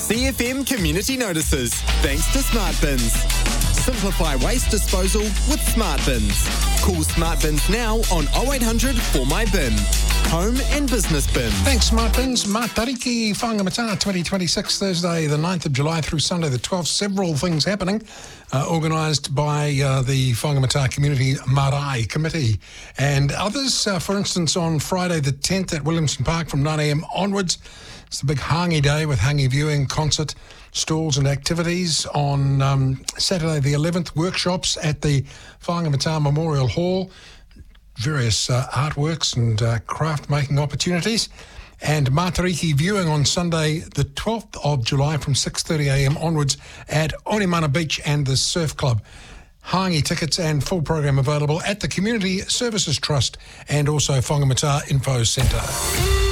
CFM Community Notices, thanks to Smart Bins. Simplify waste disposal with Smart Bins. Call Smart Bins now on 0800 For My Bin. Home and business bin. Thanks, Smart Bins. Matariki Whangamata 2026, Thursday the 9th of July through Sunday the 12th. Several things happening, organised by the Whangamata Community Marae Committee and others. For instance, on Friday the 10th at Williamson Park from 9 a.m. onwards, it's the big Hangi Day with Hangi viewing, concert, stalls and activities. On Saturday the 11th, workshops at the Whangamata Memorial Hall, various artworks and craft-making opportunities. And Matariki viewing on Sunday the 12th of July from 6:30am onwards at Onimana Beach and the Surf Club. Hangi tickets and full program available at the Community Services Trust and also Whangamata Info Centre.